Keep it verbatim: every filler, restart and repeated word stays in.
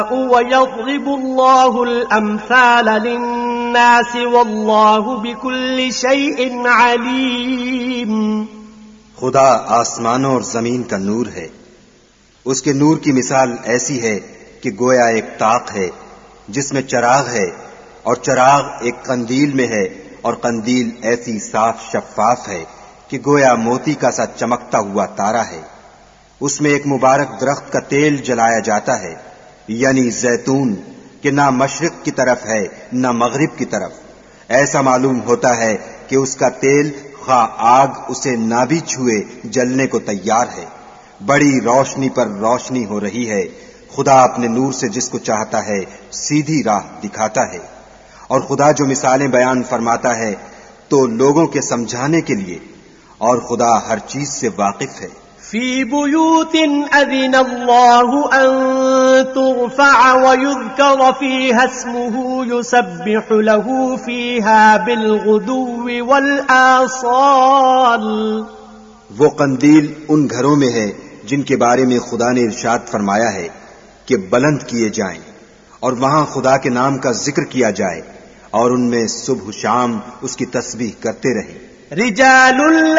وَيَضْرِبُ اللَّهُ الْأَمْثَالَ لِلنَّاسِ وَاللَّهُ بِكُلِّ شَيْءٍ عَلِيمٌ۔ خدا آسمانوں اور زمین کا نور ہے، اس کے نور کی مثال ایسی ہے کہ گویا ایک طاق ہے جس میں چراغ ہے، اور چراغ ایک قندیل میں ہے، اور قندیل ایسی صاف شفاف ہے کہ گویا موتی کا سا چمکتا ہوا تارا ہے۔ اس میں ایک مبارک درخت کا تیل جلایا جاتا ہے، یعنی زیتون، کہ نہ مشرق کی طرف ہے نہ مغرب کی طرف۔ ایسا معلوم ہوتا ہے کہ اس کا تیل خواہ آگ اسے نہ بھی چھوئے جلنے کو تیار ہے۔ بڑی روشنی پر روشنی ہو رہی ہے۔ خدا اپنے نور سے جس کو چاہتا ہے سیدھی راہ دکھاتا ہے، اور خدا جو مثالیں بیان فرماتا ہے تو لوگوں کے سمجھانے کے لیے، اور خدا ہر چیز سے واقف ہے۔ فی بیوت اذن اللہ ان ترفع ویذکر فیہا اسمہ یسبح له فیہا بالغدو والآصال۔ وہ قندیل ان گھروں میں ہے جن کے بارے میں خدا نے ارشاد فرمایا ہے کہ بلند کیے جائیں، اور وہاں خدا کے نام کا ذکر کیا جائے، اور ان میں صبح و شام اس کی تسبیح کرتے رہیں۔ رجال